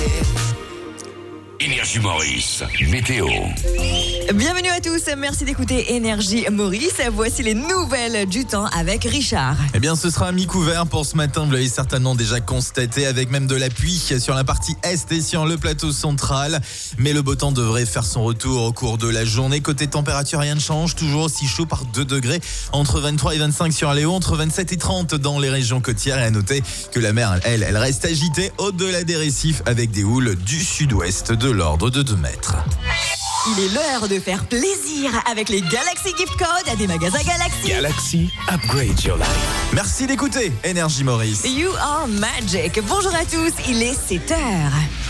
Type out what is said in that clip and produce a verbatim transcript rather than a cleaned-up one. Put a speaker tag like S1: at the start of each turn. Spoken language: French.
S1: Énergie Maurice, météo.
S2: Bienvenue à tous, merci d'écouter Énergie Maurice. Voici les nouvelles du temps avec Richard.
S3: Eh bien, ce sera mi-couvert pour ce matin, vous l'avez certainement déjà constaté, avec même de la pluie sur la partie est et sur le plateau central. Mais le beau temps devrait faire son retour au cours de la journée. Côté température, rien ne change, toujours aussi chaud par deux degrés, entre vingt-trois et vingt-cinq sur Léo, entre vingt-sept et trente dans les régions côtières. Et à noter que la mer, elle, elle reste agitée au-delà des récifs avec des houles du sud-ouest de l'ordre de deux mètres.
S2: Il est l'heure de faire plaisir avec les Galaxy Gift Codes des magasins Galaxy.
S1: Galaxy, upgrade your life.
S3: Merci d'écouter Énergie Maurice.
S2: You are magic. Bonjour à tous, il est sept heures.